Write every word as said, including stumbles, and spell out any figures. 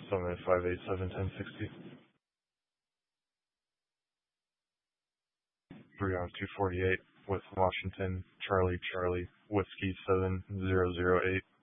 Summit five eight seven ten sixty. three on two forty-eight with Washington, Charlie Charlie, Whiskey seven zero zero eight.